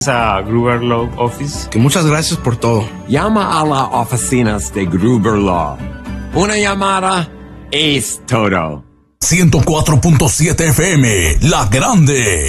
a Gruber Law Office. Que muchas gracias por todo. Llama a las oficinas de Gruber Law. Una llamada es todo. 104.7 FM, La Grande.